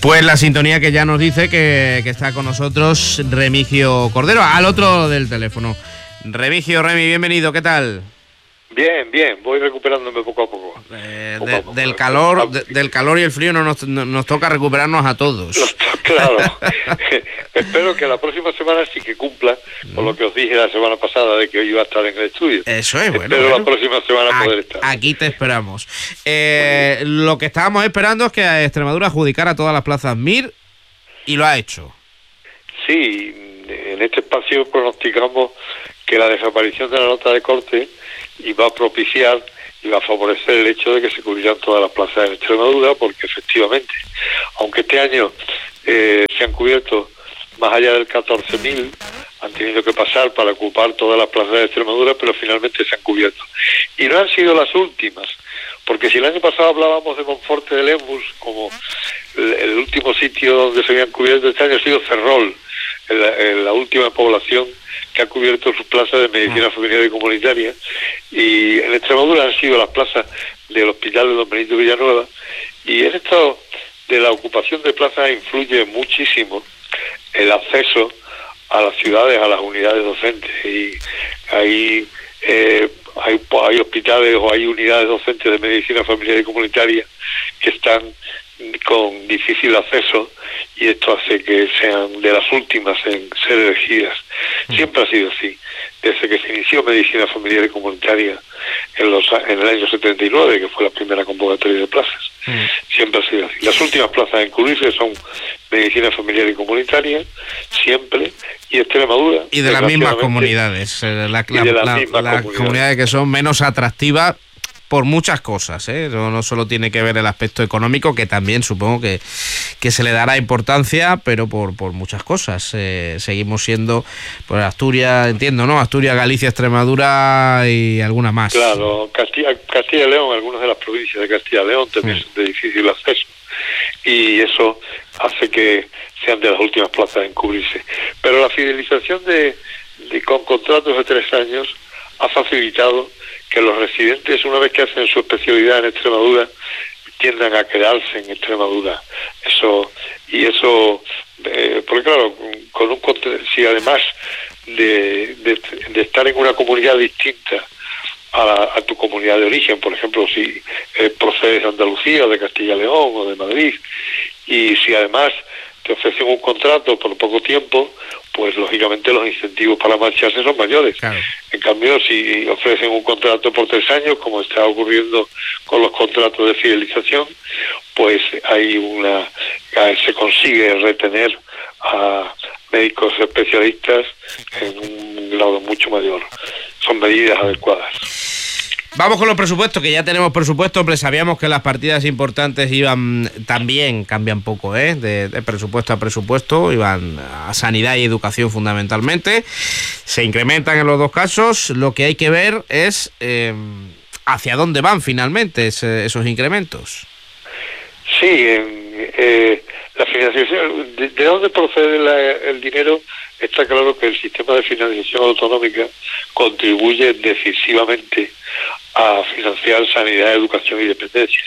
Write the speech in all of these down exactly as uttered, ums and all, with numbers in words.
Pues la sintonía que ya nos dice que, que está con nosotros Remigio Cordero, al otro del teléfono. Remigio, Remi, bienvenido, ¿qué tal? Bien, bien, voy recuperándome poco a poco. Eh, de, Del calor de, del calor y el frío no nos, no, nos toca recuperarnos a todos. Claro. Espero que la próxima semana sí que cumpla con lo que os dije la semana pasada de que hoy iba a estar en el estudio. Eso es, bueno. Espero bueno. la próxima semana a, poder estar. Aquí te esperamos. Eh, lo que estábamos esperando es que a Extremadura adjudicara todas las plazas M I R y lo ha hecho. Sí, en este espacio pronosticamos que la desaparición de la nota de corte iba a propiciar y va a favorecer el hecho de que se cubrirán todas las plazas en Extremadura, porque efectivamente, aunque este año eh, se han cubierto más allá del catorce mil, han tenido que pasar para ocupar todas las plazas de Extremadura, pero finalmente se han cubierto. Y no han sido las últimas, porque si el año pasado hablábamos de Monforte de Lemus como el, el último sitio donde se habían cubierto, este año ha sido Ferrol, en la, en la última población que ha cubierto sus plazas de medicina familiar y comunitaria, y en Extremadura han sido las plazas del Hospital de Don Benito Villanueva, y en esto de la ocupación de plazas influye muchísimo el acceso a las ciudades, a las unidades docentes, y hay, eh, hay, hay hospitales o hay unidades docentes de medicina familiar y comunitaria que están con difícil acceso, y esto hace que sean de las últimas en ser elegidas. Siempre ha sido así, desde que se inició medicina familiar y comunitaria en los en el año setenta y nueve, que fue la primera convocatoria de plazas. Mm. Siempre ha sido así. Las últimas plazas en cubrirse son medicina familiar y comunitaria, siempre, y Extremadura. Y de las mismas comunidades, la, la, y de las la, mismas las comunidades. comunidades que son menos atractivas por muchas cosas, ¿eh? No, no solo tiene que ver el aspecto económico, que también supongo que, que se le dará importancia, pero por, por muchas cosas. Eh, seguimos siendo, pues Asturias, entiendo, ¿no? Asturias, Galicia, Extremadura y alguna más. Claro, Castilla, Castilla y León, algunas de las provincias de Castilla y León también sí. son de difícil acceso, y eso hace que sean de las últimas plazas en cubrirse. Pero la fidelización de, de con contratos de tres años ha facilitado que los residentes, una vez que hacen su especialidad en Extremadura, tiendan a quedarse en Extremadura. Eso, y eso, eh, porque claro, con un si además de, de, de estar en una comunidad distinta a, la, a tu comunidad de origen, por ejemplo, si eh, procedes de Andalucía, o de Castilla y León, o de Madrid, y si además te ofrecen un contrato por poco tiempo, pues lógicamente los incentivos para marcharse son mayores. Claro. En cambio, si ofrecen un contrato por tres años, como está ocurriendo con los contratos de fidelización, pues hay una se consigue retener a médicos especialistas en un grado mucho mayor. Son medidas adecuadas. Vamos con los presupuestos, que ya tenemos presupuesto. Hombre, sabíamos que las partidas importantes iban también, cambian poco, ¿eh? De, de presupuesto a presupuesto, iban a sanidad y educación fundamentalmente. Se incrementan en los dos casos. Lo que hay que ver es eh, hacia dónde van finalmente ese, esos incrementos. Sí, eh, eh, la financiación, de, de dónde procede la, el dinero, está claro que el sistema de financiación autonómica contribuye decisivamente a financiar sanidad, educación y dependencia.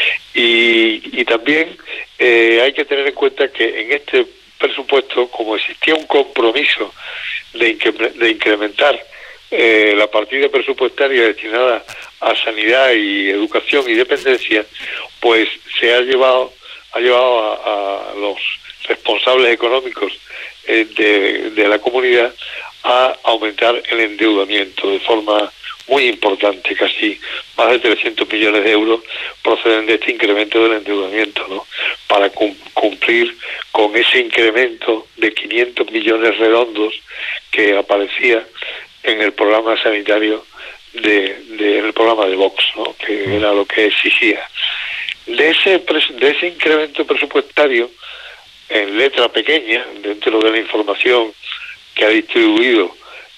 Y, y también eh, hay que tener en cuenta que en este presupuesto, como existía un compromiso de, incre- de incrementar eh, la partida presupuestaria destinada a sanidad y educación y dependencia, pues se ha llevado, ha llevado a, a los responsables económicos eh, de, de la comunidad a aumentar el endeudamiento de forma muy importante. Casi más de trescientos millones de euros proceden de este incremento del endeudamiento, ¿no? Para cum- cumplir con ese incremento de quinientos millones redondos que aparecía en el programa sanitario de, de en el programa de Vox, ¿no? Que era lo que exigía. De ese pres- de ese incremento presupuestario, en letra pequeña, dentro de la información que ha distribuido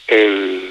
el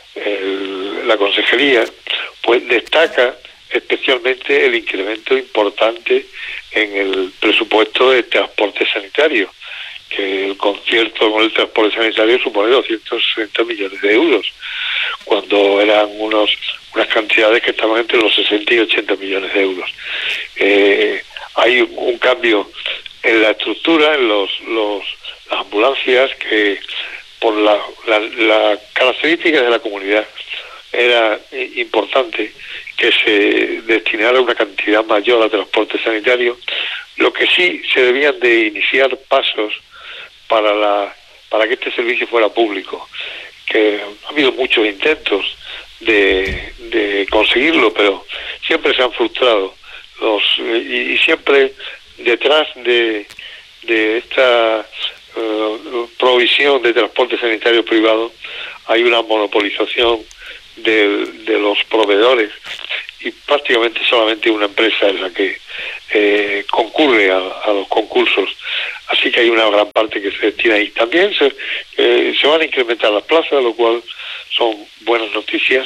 El, la consejería, pues destaca especialmente el incremento importante en el presupuesto de transporte sanitario, que el concierto con el transporte sanitario supone doscientos sesenta millones de euros, cuando eran unos unas cantidades que estaban entre los sesenta y ochenta millones de euros. Eh, hay un cambio en la estructura, en los, los las ambulancias, que por la, la, la características de la comunidad era importante que se destinara una cantidad mayor a transporte sanitario. Lo que sí se debían de iniciar pasos para la para que este servicio fuera público, que ha habido muchos intentos de, de conseguirlo, pero siempre se han frustrado los y, y siempre detrás de, de esta uh, provisión de transporte sanitario privado hay una monopolización de, de los proveedores, y prácticamente solamente una empresa es la que eh, concurre a, a los concursos, así que hay una gran parte que se destina ahí. También se, eh, se van a incrementar las plazas, lo cual son buenas noticias,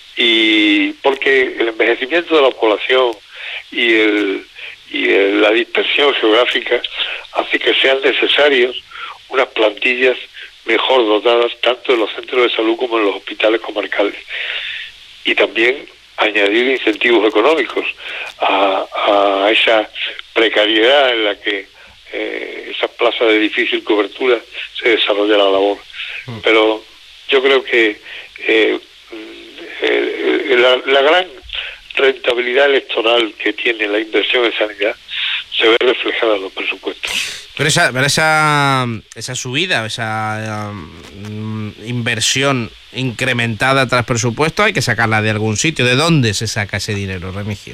y porque el envejecimiento de la población y, el, y el, la dispersión geográfica hace que sean necesarios unas plantillas mejor dotadas tanto en los centros de salud como en los hospitales comarcales, y también añadir incentivos económicos a, a esa precariedad en la que eh, esas plazas de difícil cobertura se desarrolla la labor. Mm. Pero yo creo que eh, eh, la, la gran rentabilidad electoral que tiene la inversión en sanidad se ve reflejada en los presupuestos. Pero esa, pero esa, esa subida, esa um, inversión incrementada tras presupuesto, hay que sacarla de algún sitio. ¿De dónde se saca ese dinero, Remigio?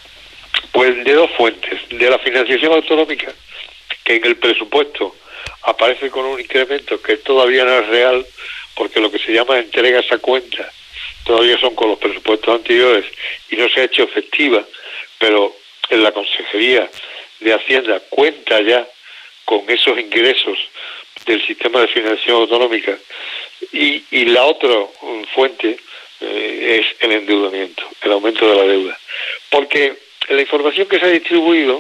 Pues de dos fuentes. De la financiación autonómica, que en el presupuesto aparece con un incremento que todavía no es real, porque lo que se llama entregas a cuenta todavía son con los presupuestos anteriores y no se ha hecho efectiva, pero en la Consejería de Hacienda cuenta ya con esos ingresos del sistema de financiación autonómica, y, y la otra fuente eh, es el endeudamiento, el aumento de la deuda. Porque en la información que se ha distribuido,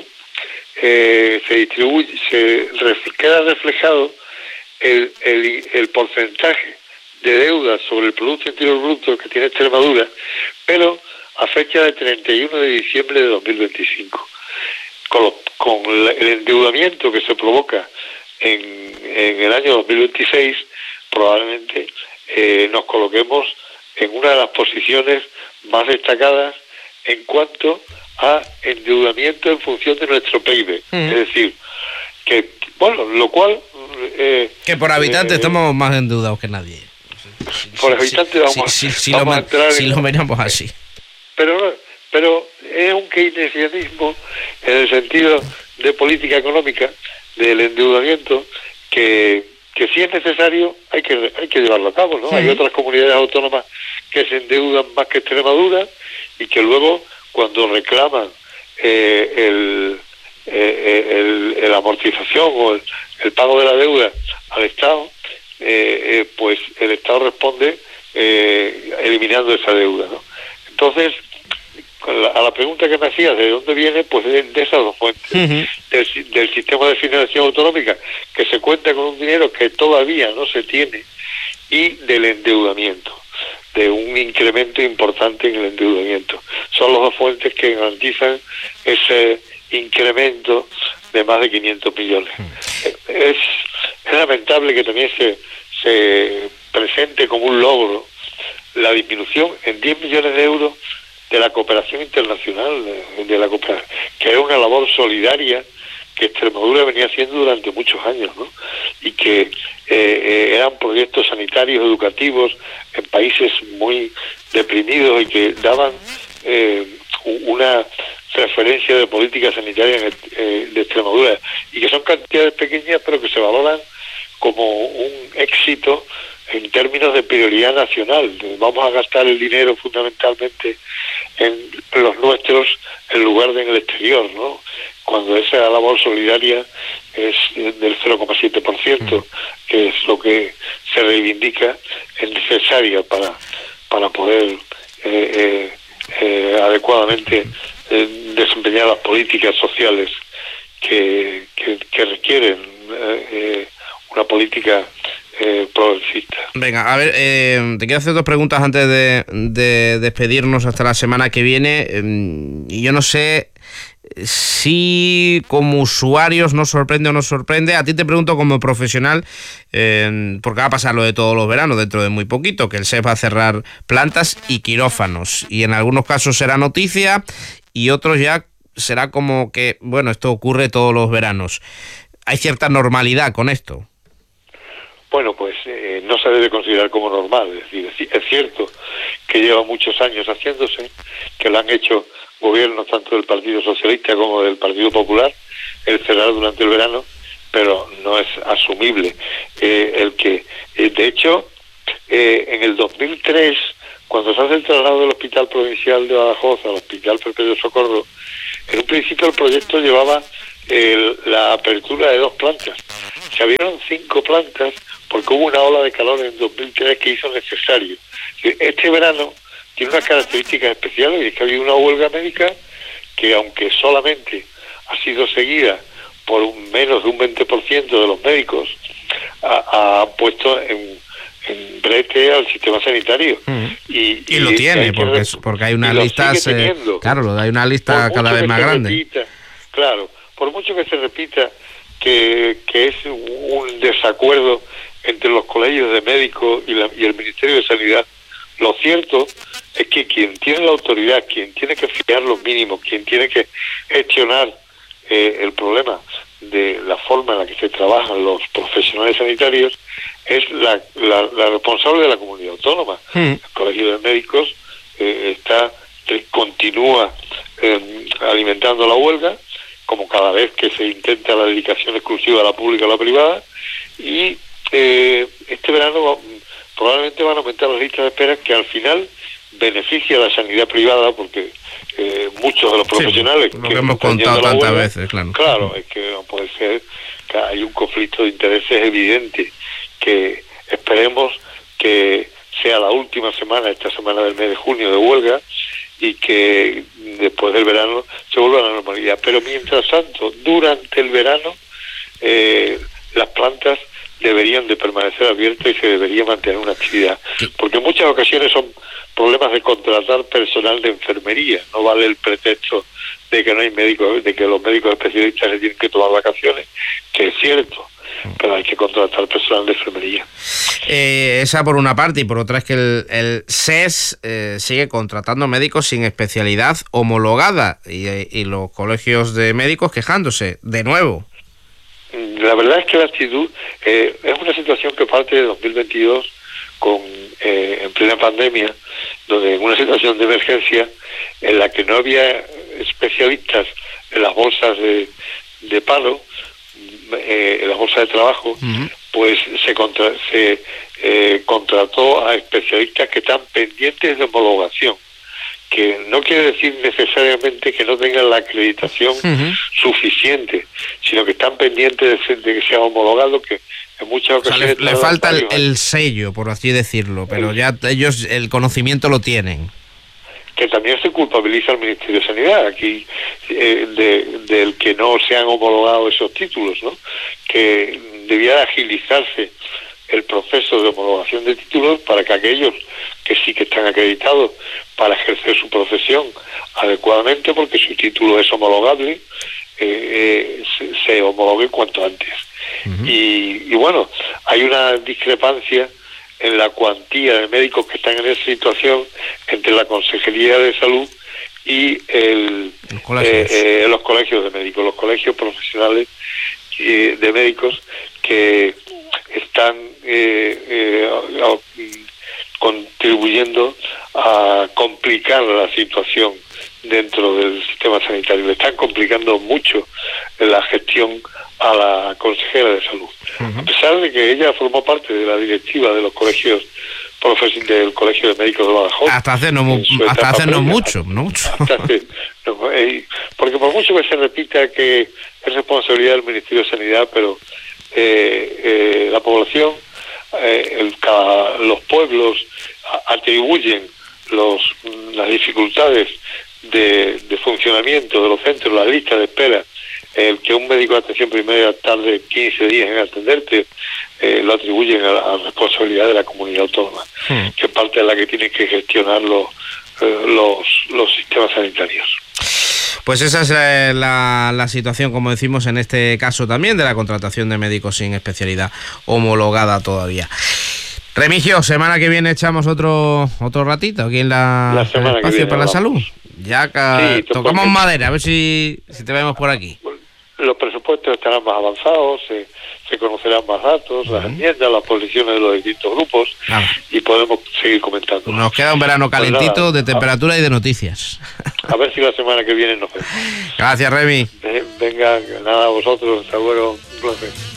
eh, se distribuye, se ref, queda reflejado el, el, el porcentaje de deuda sobre el Producto Interior Bruto que tiene Extremadura, pero a fecha de treinta y uno de diciembre de dos mil veinticinco. Con, lo, con la, el endeudamiento que se provoca en, en el año dos mil veintiséis, probablemente eh, nos coloquemos en una de las posiciones más destacadas en cuanto a endeudamiento en función de nuestro P I B. Mm. Es decir, que, bueno, lo cual... Eh, que por habitante eh, estamos más endeudados que nadie. Por habitante vamos, si, si, si vamos lo, a entrar... Si en, lo miramos así. Pero, pero es un keynesianismo en el sentido de política económica, del endeudamiento, que, que si es necesario hay que hay que llevarlo a cabo, ¿no? Sí. Hay otras comunidades autónomas que se endeudan más que Extremadura y que luego, cuando reclaman eh, el, eh, el, el amortización o el, el pago de la deuda al Estado, eh, eh, pues el Estado responde eh, eliminando esa deuda, ¿no? Entonces, a la pregunta que me hacías, ¿de dónde viene? Pues de, de esas dos fuentes. Uh-huh. del, del sistema de financiación autonómica, que se cuenta con un dinero que todavía no se tiene, y del endeudamiento, de un incremento importante en el endeudamiento. Son las dos fuentes que garantizan ese incremento de más de quinientos millones. Uh-huh. Es, es lamentable que también se, se presente como un logro la disminución en diez millones de euros de la cooperación internacional, de, de la cooperación, que era una labor solidaria que Extremadura venía haciendo durante muchos años, ¿no? Y que eh, eh, eran proyectos sanitarios, educativos, en países muy deprimidos, y que daban eh, una referencia de política sanitaria en, eh, de Extremadura, y que son cantidades pequeñas pero que se valoran como un éxito en términos de prioridad nacional. Vamos a gastar el dinero fundamentalmente en los nuestros en lugar de en el exterior, ¿no? Cuando esa labor solidaria es del cero coma siete por ciento, que es lo que se reivindica, es necesaria para para poder eh, eh, eh, adecuadamente eh, desempeñar las políticas sociales que, que, que requieren eh, eh, una política Eh, progresista. Venga, a ver, eh, te quiero hacer dos preguntas antes de, de despedirnos hasta la semana que viene. Eh, y yo no sé si como usuarios nos sorprende o nos sorprende. A ti te pregunto como profesional, eh, porque va a pasar lo de todos los veranos dentro de muy poquito, que el S E P va a cerrar plantas y quirófanos, y en algunos casos será noticia y otros ya será como que, bueno, esto ocurre todos los veranos. ¿Hay cierta normalidad con esto? Bueno, pues eh, no se debe considerar como normal. Es decir, es cierto que lleva muchos años haciéndose, que lo han hecho gobiernos tanto del Partido Socialista como del Partido Popular, el cerrar durante el verano, pero no es asumible eh, el que, eh, de hecho, eh, en el dos mil tres, cuando se hace el traslado del Hospital Provincial de Badajoz al Hospital Perpetuo Socorro, en un principio el proyecto llevaba eh, la apertura de dos plantas. Se abrieron cinco plantas porque hubo una ola de calor en dos mil tres que hizo necesario. Este verano tiene unas características especiales, y es que había una huelga médica que, aunque solamente ha sido seguida por un menos de un veinte por ciento de los médicos, ha, ha puesto en, en brete al sistema sanitario. Mm. Y, y, y lo tiene, porque, que, porque hay unas listas, eh, claro, hay una lista cada vez más grande. Repita, claro, por mucho que se repita que, que es un desacuerdo entre los colegios de médicos y, la, y el Ministerio de Sanidad, lo cierto es que quien tiene la autoridad, quien tiene que fijar los mínimos, quien tiene que gestionar eh, el problema de la forma en la que se trabajan los profesionales sanitarios, es la, la, la responsable de la comunidad autónoma. Mm. El Colegio de Médicos eh, está eh, continúa eh, alimentando la huelga, como cada vez que se intenta la dedicación exclusiva a la pública o a la privada, y eh, este verano probablemente van a aumentar las listas de espera, que al final beneficia a la sanidad privada, porque eh, muchos de los profesionales sí, lo que, que hemos contado tantas huelga, veces, claro. Claro, es que no puede ser que hay un conflicto de intereses evidente, que esperemos que sea la última semana, esta semana del mes de junio de huelga, y que después del verano se vuelva a la normalidad. Pero mientras tanto, durante el verano, eh, las plantas deberían de permanecer abiertas y se debería mantener una actividad, porque en muchas ocasiones son problemas de contratar personal de enfermería. No vale el pretexto de que no hay médicos, de que los médicos especialistas se tienen que tomar vacaciones, que es cierto, pero hay que contratar personal de enfermería. Eh, esa por una parte, y por otra es que el, el S E S eh, sigue contratando médicos sin especialidad homologada, y, y los colegios de médicos quejándose de nuevo. La verdad es que la actitud eh, es una situación que parte de dos mil veintidós, con eh, en plena pandemia, donde en una situación de emergencia en la que no había especialistas en las bolsas de, de paro, eh, en las bolsas de trabajo, uh-huh. pues se, contra, se eh, contrató a especialistas que están pendientes de homologación, que no quiere decir necesariamente que no tengan la acreditación uh-huh. suficiente, sino que están pendientes de, ser, de que sea homologado, que en muchas ocasiones... O sea, le, le falta el, el sello, por así decirlo, pero el, ya ellos el conocimiento lo tienen. Que también se culpabiliza al Ministerio de Sanidad, aquí, eh, de, del que no se han homologado esos títulos, ¿no? Que debiera agilizarse el proceso de homologación de títulos para que aquellos que sí que están acreditados para ejercer su profesión adecuadamente, porque su título es homologable, eh, eh, se, se homologue cuanto antes. Uh-huh. y, y bueno, hay una discrepancia en la cuantía de médicos que están en esa situación entre la Consejería de Salud y el, los, colegios. Eh, eh, los colegios de médicos, los colegios profesionales eh, de médicos que están eh, eh, contribuyendo a complicar la situación dentro del sistema sanitario. Le están complicando mucho la gestión a la consejera de salud. Uh-huh. A pesar de que ella formó parte de la directiva de los colegios del Colegio de Médicos de Badajoz. Hasta hace no, mu- hasta hace no mucho, no mucho. Hasta hace, no, eh, porque por mucho que se repita que es responsabilidad del Ministerio de Sanidad, pero eh, eh, la población, eh, el, cada, los pueblos a, atribuyen los las dificultades de, de funcionamiento de los centros, las listas de espera, el que un médico de atención primaria tarde quince días en atenderte, eh, lo atribuyen a la, a la responsabilidad de la comunidad autónoma, hmm. que parte de la que tiene que gestionar los, eh, los, los sistemas sanitarios. Pues esa es eh, la, la situación, como decimos, en este caso también de la contratación de médicos sin especialidad homologada todavía. Remigio, semana que viene echamos otro otro ratito aquí en la, la en el espacio viene, para la salud. Ya que sí, tocamos madera, a ver si, si te vemos por aquí. Los presupuestos estarán más avanzados, se, se conocerán más datos, uh-huh. las enmiendas, las posiciones de los distintos grupos Nada. y podemos seguir comentando. Nos queda un verano calentito pues nada, de temperatura a, y de noticias. A ver si la semana que viene nos vemos. Gracias, Remi. Venga, nada, a vosotros, hasta luego, un placer.